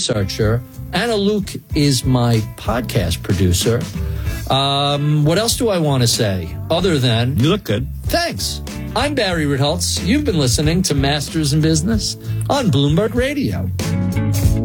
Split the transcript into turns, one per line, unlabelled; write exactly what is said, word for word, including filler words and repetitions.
researcher. Anna Luke is my podcast producer. Um, what else do I want to say other than...
You look good.
Thanks. I'm Barry Ritholtz. You've been listening to Masters in Business on Bloomberg Radio.